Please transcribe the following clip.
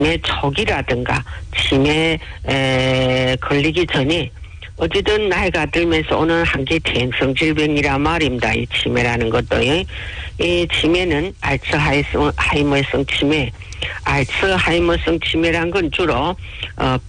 촉이라든가 치매에 걸리기 전에 어쨌든 나이가 들면서 오는 한계天生 질병이란 말입니다. 이 치매라는 것도요. 이 치매는 알츠하이머성 치매, 알츠하이머성 치매란 건 주로